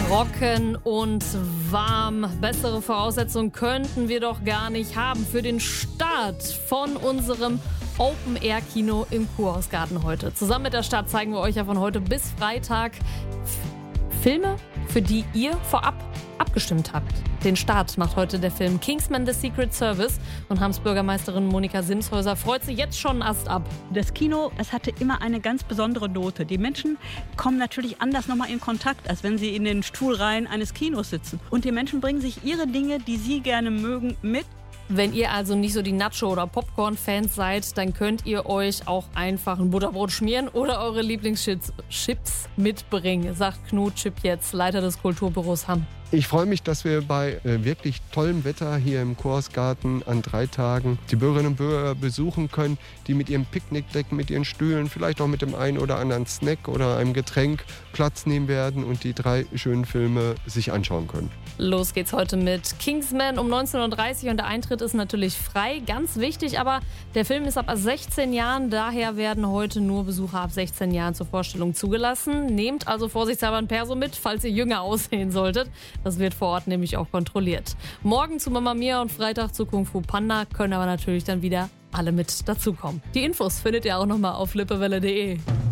Trocken und warm. Bessere Voraussetzungen könnten wir doch gar nicht haben für den Start von unserem Open-Air-Kino im Kurhausgarten heute. Zusammen mit der Stadt zeigen wir euch ja von heute bis Freitag Filme, für die ihr vorab abgestimmt habt. Den Start macht heute der Film Kingsman: The Secret Service und Hamms-Bürgermeisterin Monika Simshäuser freut sich jetzt schon Ast ab. Das Kino, es hatte immer eine ganz besondere Note. Die Menschen kommen natürlich anders nochmal in Kontakt, als wenn sie in den Stuhlreihen eines Kinos sitzen. Und die Menschen bringen sich ihre Dinge, die sie gerne mögen, mit. Wenn ihr also nicht so die Nacho- oder Popcorn-Fans seid, dann könnt ihr euch auch einfach ein Butterbrot schmieren oder eure Lieblingschips mitbringen, sagt Knut Chip jetzt, Leiter des Kulturbüros Hamm. Ich freue mich, dass wir bei wirklich tollem Wetter hier im Kurhausgarten an 3 Tagen die Bürgerinnen und Bürger besuchen können, die mit ihren Picknickdecken, mit ihren Stühlen, vielleicht auch mit dem einen oder anderen Snack oder einem Getränk Platz nehmen werden und die 3 schönen Filme sich anschauen können. Los geht's heute mit Kingsman um 19:30 Uhr und der Eintritt ist natürlich frei, ganz wichtig, aber der Film ist ab 16 Jahren, daher werden heute nur Besucher ab 16 Jahren zur Vorstellung zugelassen. Nehmt also vorsichtshalber ein Perso mit, falls ihr jünger aussehen solltet. Das wird vor Ort nämlich auch kontrolliert. Morgen zu Mamma Mia und Freitag zu Kung Fu Panda können aber natürlich dann wieder alle mit dazukommen. Die Infos findet ihr auch nochmal auf lippewelle.de.